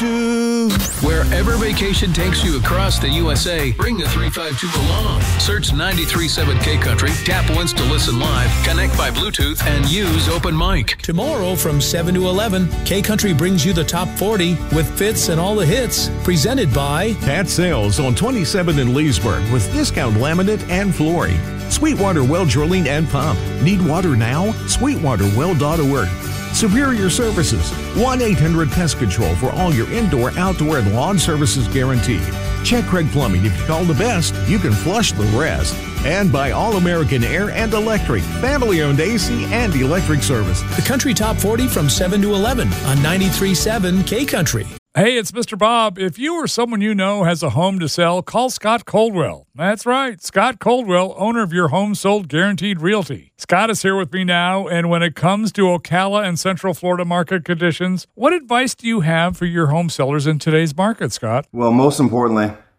352. Wherever vacation takes you across the USA, bring the 352 along. Search 93.7 K-Country, tap once to listen live, connect by Bluetooth, and use Open Mic. Tomorrow from 7 to 11, K-Country brings you the top 40 with Fits and all the hits. Presented by Pat Sales on 27 in Leesburg with discount laminate and flooring. Sweetwater Well Drilling and Pump. Need water now? SweetwaterWell.org. Superior Services. 1-800-PEST Control for all your indoor, outdoor, and lawn services guaranteed. Check Craig Plumbing. If you call the best, you can flush the rest. And by All American Air and Electric, family-owned AC and electric service. the Country Top 40 from 7 to 11 on 93.7 K-Country. Hey, it's Mr. Bob. If you or someone you know has a home to sell, call Scott Coldwell. That's right, Scott Coldwell, owner of Your Home Sold Guaranteed Realty. Scott is here with me now, and when it comes to Ocala and Central Florida market conditions, what advice do you have for your home sellers in today's market, Scott? Well, most importantly,